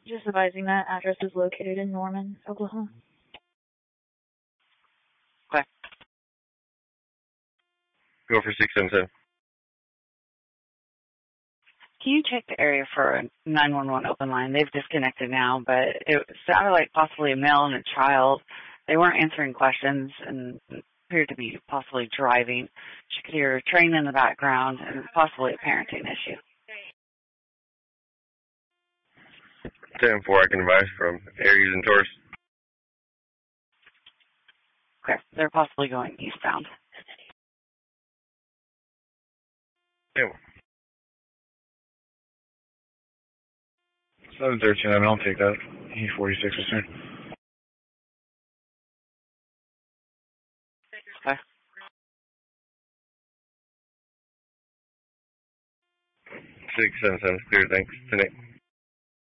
Just advising that address is located in Norman, Oklahoma. Okay. Go for 677. Can you check the area for a 911 open line? They've disconnected now, but it sounded like possibly a male and a child. They weren't answering questions and appeared to be possibly driving. She could hear a train in the background and possibly a parenting issue. 10-4, I can advise from Aries and Taurus. Okay, they're possibly going eastbound. Yeah. 713, I mean, I'll take that. E46 is soon. Okay. 677, clear, thanks. Tonight.